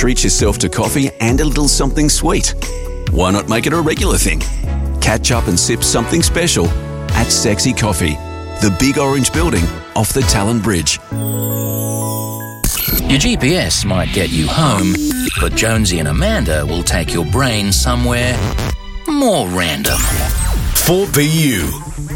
Treat yourself to coffee and a little something sweet. Why not make it a regular thing? Catch up and sip something special at Sexy Coffee, the big orange building off the Talon Bridge. Your GPS might get you home, but Jonesy and Amanda will take your brain somewhere more random. 4BU